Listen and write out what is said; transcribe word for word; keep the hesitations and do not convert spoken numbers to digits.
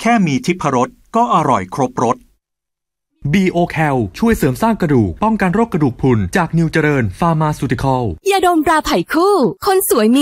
ค่มีทิพรสก็อร่อยครบรสบี โอ แคล ช่วยเสริมสร้างกระดูกป้องกันโรคกระดูกพรุนจากนิวเจริญฟาร์มาซูติคอลยาดมตราไผ่คู่คนสวยมี